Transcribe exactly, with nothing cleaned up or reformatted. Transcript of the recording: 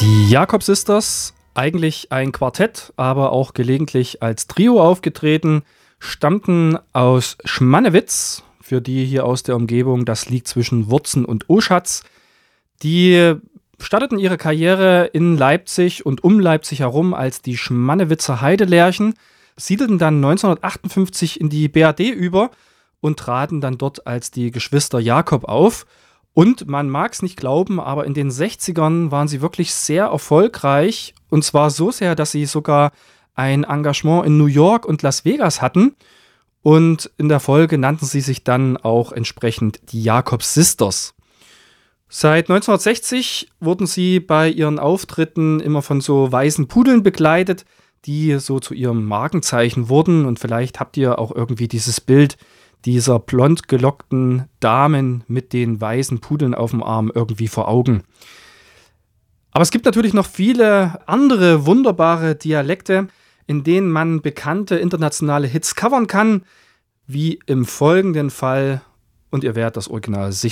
Die Jakob Sisters, eigentlich ein Quartett, aber auch gelegentlich als Trio aufgetreten, stammten aus Schmannewitz, für die hier aus der Umgebung, das liegt zwischen Wurzen und Oschatz. Die starteten ihre Karriere in Leipzig und um Leipzig herum als die Schmannewitzer Heidelerchen, siedelten dann neunzehnhundertachtundfünfzig in die B R D über und traten dann dort als die Geschwister Jakob auf. Und man mag es nicht glauben, aber in den sechzigern waren sie wirklich sehr erfolgreich. Und zwar so sehr, dass sie sogar ein Engagement in New York und Las Vegas hatten. Und in der Folge nannten sie sich dann auch entsprechend die Jakob Sisters. Seit neunzehnhundertsechzig wurden sie bei ihren Auftritten immer von so weißen Pudeln begleitet, die so zu ihrem Markenzeichen wurden. Und vielleicht habt ihr auch irgendwie dieses Bild dieser blond gelockten Damen mit den weißen Pudeln auf dem Arm irgendwie vor Augen. Aber es gibt natürlich noch viele andere wunderbare Dialekte, in denen man bekannte internationale Hits covern kann, wie im folgenden Fall. Und ihr werdet das Original sicher